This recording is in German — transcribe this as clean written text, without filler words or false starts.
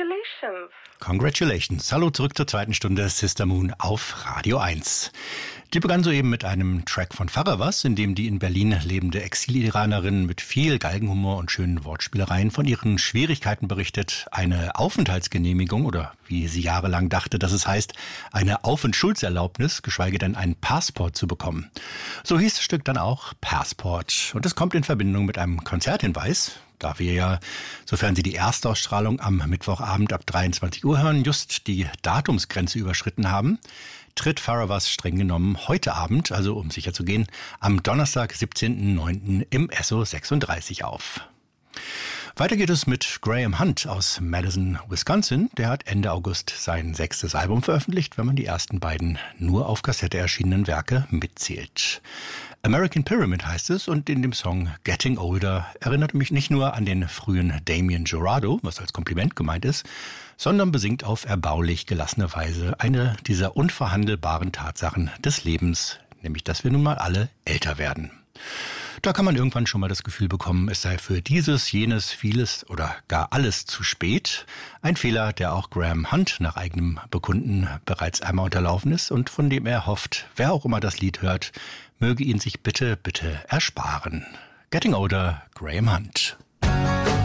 Congratulations. Congratulations. Hallo zurück zur zweiten Stunde Sister Moon auf Radio 1. Die begann soeben mit einem Track von Faravas, in dem die in Berlin lebende Exil-Iranerin mit viel Galgenhumor und schönen Wortspielereien von ihren Schwierigkeiten berichtet, eine Aufenthaltsgenehmigung oder wie sie jahrelang dachte, dass es heißt, eine Aufentschultserlaubnis, geschweige denn ein Passport zu bekommen. So hieß das Stück dann auch Passport. Und es kommt in Verbindung mit einem Konzerthinweis, da wir ja, sofern Sie die Erstausstrahlung am Mittwochabend ab 23 Uhr hören, just die Datumsgrenze überschritten haben, tritt Faravas streng genommen heute Abend, also um sicher zu gehen, am Donnerstag, 17.09. im Esso 36 auf. Weiter geht es mit Graham Hunt aus Madison, Wisconsin. Der hat Ende August sein 6. Album veröffentlicht, wenn man die ersten beiden nur auf Kassette erschienenen Werke mitzählt. American Pyramid heißt es und in dem Song Getting Older erinnert mich nicht nur an den frühen Damien Jurado, was als Kompliment gemeint ist, sondern besingt auf erbaulich gelassene Weise eine dieser unverhandelbaren Tatsachen des Lebens, nämlich dass wir nun mal alle älter werden. Da kann man irgendwann schon mal das Gefühl bekommen, es sei für dieses, jenes, vieles oder gar alles zu spät. Ein Fehler, der auch Graham Hunt nach eigenem Bekunden bereits einmal unterlaufen ist und von dem er hofft, wer auch immer das Lied hört, möge ihn sich bitte ersparen. Getting Older, Graham Hunt.